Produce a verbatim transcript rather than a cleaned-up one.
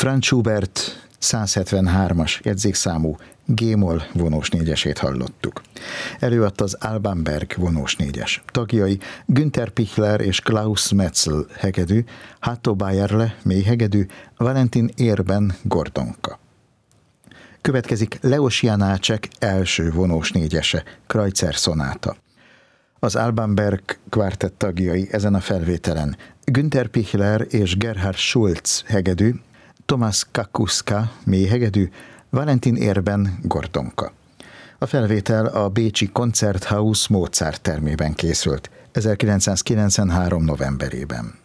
Franz Schubert száz hetvenhármas jegyzékszámú G-moll vonós négyesét hallottuk. Előadta az Alban Berg vonós négyes. Tagjai Günther Pichler és Klaus Metzel hegedű, Hatto Bayerle mélyhegedű, Valentin Érben gordonka. Következik Leos Janácsek első vonós négyese, Kreutzer szonáta. Az Alban Berg kvártett tagjai ezen a felvételen Günther Pichler és Gerhard Schulz hegedű, Thomas Kakuska mélyhegedű, Valentin Érben gordonka. A felvétel a bécsi Konzerthaus Mozart termében készült ezerkilencszázkilencvenhárom novemberében.